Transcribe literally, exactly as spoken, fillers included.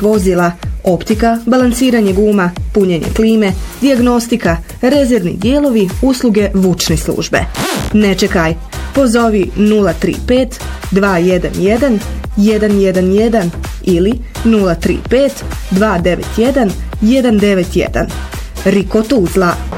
vozila, optika, balansiranje guma, punjenje klime, dijagnostika, rezervni dijelovi, usluge vučne službe. Ne čekaj, pozovi nula tri pet dva jedan jedan jedan jedan jedan ili nula tri pet dva devet jedan jedan devet jedan. Riko Tuzla.